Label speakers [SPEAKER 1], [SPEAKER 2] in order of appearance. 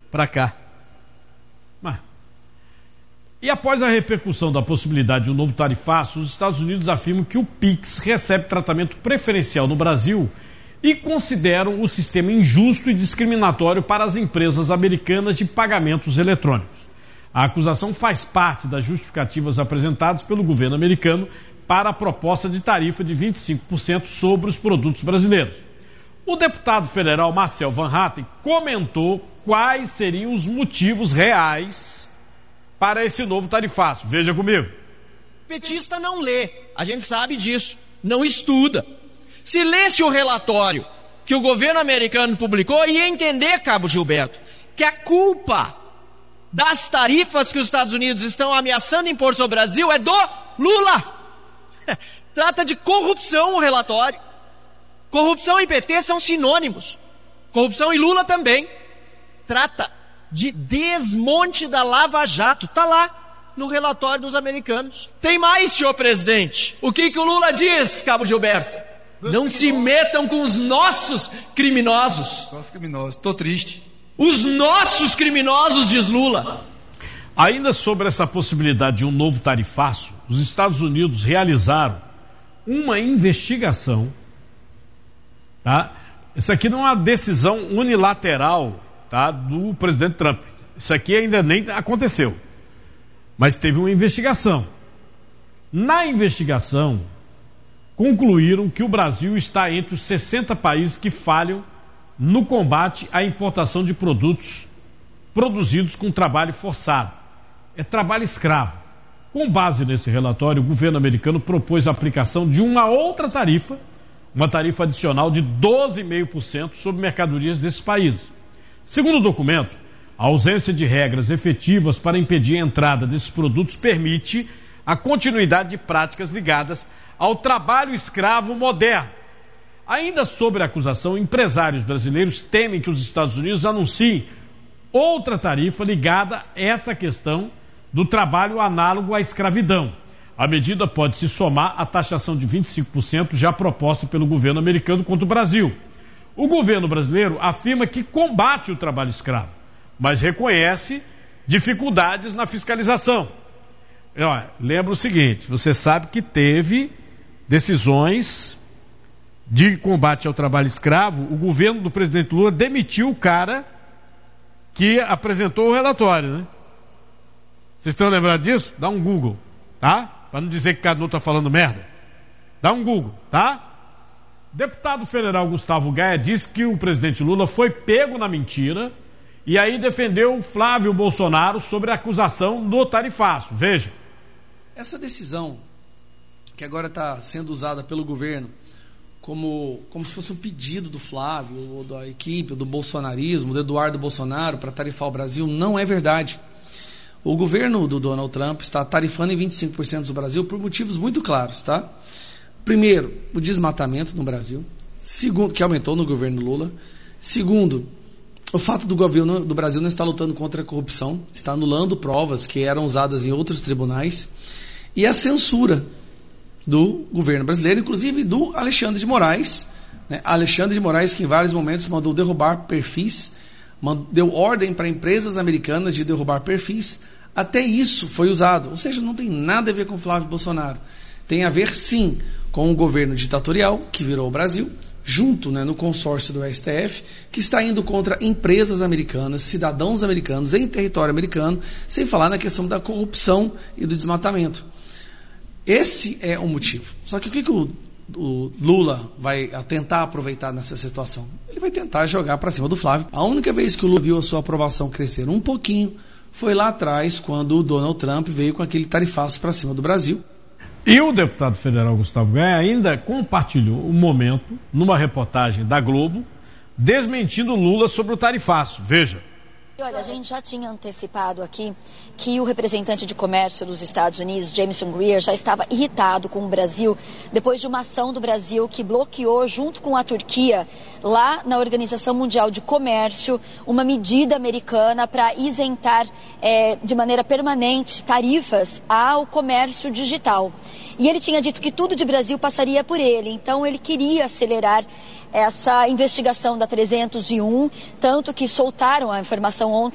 [SPEAKER 1] para cá. E após a repercussão da possibilidade de um novo tarifaço, os Estados Unidos afirmam que o Pix recebe tratamento preferencial no Brasil e consideram o sistema injusto e discriminatório para as empresas americanas de pagamentos eletrônicos. A acusação faz parte das justificativas apresentadas pelo governo americano para a proposta de tarifa de 25% sobre os produtos brasileiros. O deputado federal Marcel Van Hatten comentou quais seriam os motivos reais para esse novo tarifaço. Veja comigo.
[SPEAKER 2] Petista não lê, a gente sabe disso, não estuda. Se lesse o relatório que o governo americano publicou, ia entender, Cabo Gilberto, que a culpa das tarifas que os Estados Unidos estão ameaçando impor sobre o Brasil é do Lula. Trata de corrupção o relatório. Corrupção e PT são sinônimos. Corrupção e Lula também. Trata de desmonte da Lava Jato. Está lá no relatório dos americanos. Tem mais, senhor presidente. O que o Lula diz, Cabo Gilberto? Não se metam com os nossos criminosos.
[SPEAKER 3] Nossos criminosos. Estou triste.
[SPEAKER 2] Os nossos criminosos, diz Lula.
[SPEAKER 1] Ainda sobre essa possibilidade de um novo tarifaço, os Estados Unidos realizaram uma investigação, tá? Isso aqui não é uma decisão unilateral, tá, do presidente Trump. Isso aqui ainda nem aconteceu. Mas teve uma investigação. Na investigação, concluíram que o Brasil está entre os 60 países que falham no combate à importação de produtos produzidos com trabalho forçado. É trabalho escravo. Com base nesse relatório, o governo americano propôs a aplicação de uma outra tarifa, uma tarifa adicional de 12,5% sobre mercadorias desses países. Segundo o documento, a ausência de regras efetivas para impedir a entrada desses produtos permite a continuidade de práticas ligadas ao trabalho escravo moderno. Ainda sobre a acusação, empresários brasileiros temem que os Estados Unidos anunciem outra tarifa ligada a essa questão do trabalho análogo à escravidão. A medida pode se somar à taxação de 25% já proposta pelo governo americano contra o Brasil. O governo brasileiro afirma que combate o trabalho escravo, mas reconhece dificuldades na fiscalização. Lembra o seguinte, você sabe que teve decisões de combate ao trabalho escravo. O governo do presidente Lula demitiu o cara que apresentou o relatório, né? Vocês estão lembrados disso? Dá um Google, tá? Para não dizer que cada um está falando merda. Dá um Google, tá? Deputado federal Gustavo Gaia disse que o presidente Lula foi pego na mentira e aí defendeu Flávio Bolsonaro sobre a acusação do tarifaço. Veja.
[SPEAKER 4] Essa decisão que agora está sendo usada pelo governo como se fosse um pedido do Flávio, ou da equipe, ou do bolsonarismo, do Eduardo Bolsonaro para tarifar o Brasil, não é verdade. O governo do Donald Trump está tarifando em 25% do Brasil por motivos muito claros, tá? Primeiro, o desmatamento no Brasil. Segundo, que aumentou no governo Lula. Segundo, o fato do governo do Brasil não estar lutando contra a corrupção, está anulando provas que eram usadas em outros tribunais. E a censura do governo brasileiro, inclusive do Alexandre de Moraes. Né? Alexandre de Moraes, que em vários momentos mandou derrubar perfis, deu ordem para empresas americanas de derrubar perfis. Até isso foi usado. Ou seja, não tem nada a ver com Flávio Bolsonaro. Tem a ver, sim, com o governo ditatorial que virou o Brasil, junto, né, no consórcio do STF, que está indo contra empresas americanas, cidadãos americanos em território americano, sem falar na questão da corrupção e do desmatamento. Esse é o motivo. Só que o que o Lula vai tentar aproveitar nessa situação? Ele vai tentar jogar para cima do Flávio. A única vez que o Lula viu a sua aprovação crescer um pouquinho foi lá atrás, quando o Donald Trump veio com aquele tarifaço para cima do Brasil.
[SPEAKER 1] E o deputado federal Gustavo Gaia ainda compartilhou o momento, numa reportagem da Globo, desmentindo Lula sobre o tarifaço. Veja.
[SPEAKER 5] Olha, a gente já tinha antecipado aqui que o representante de comércio dos Estados Unidos, Jameson Greer, já estava irritado com o Brasil depois de uma ação do Brasil que bloqueou, junto com a Turquia, lá na Organização Mundial de Comércio, uma medida americana para isentar de maneira permanente tarifas ao comércio digital. E ele tinha dito que tudo de Brasil passaria por ele, então ele queria acelerar essa investigação da 301, tanto que soltaram a informação ontem